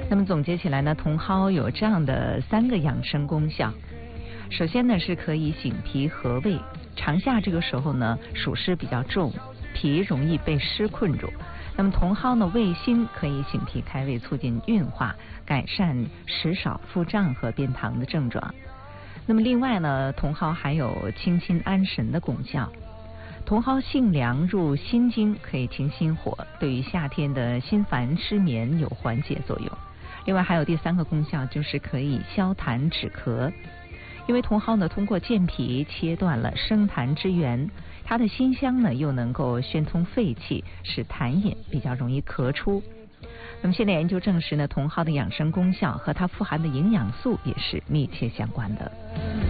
那么总结起来呢，茼蒿有这样的3个养生功效。首先呢，是可以醒脾和胃。长夏这个时候呢，暑湿比较重，脾容易被湿困住。那么茼蒿呢，味辛，可以醒脾开胃，促进运化，改善食少腹胀和便溏的症状。那么另外呢，茼蒿还有清心安神的功效。茼蒿性凉，入心经，可以清心火，对于夏天的心烦失眠有缓解作用。另外还有第3个功效，就是可以消痰止咳。因为茼蒿呢，通过健脾切断了生痰之源，它的辛香呢又能够宣通肺气，使痰饮比较容易咳出。那么现在研究证实呢，茼蒿的养生功效和它富含的营养素也是密切相关的。